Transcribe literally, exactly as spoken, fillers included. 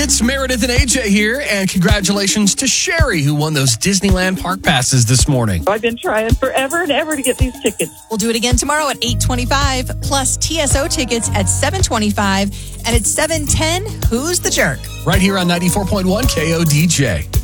It's Meredith and A J here, and congratulations to Sherry, who won those Disneyland Park passes this morning. I've been trying forever and ever to get these tickets. We'll do it again tomorrow at eight twenty-five, plus T S O tickets at seven twenty-five, and at seven ten, Who's the Jerk? Right here on ninety-four point one K O D J.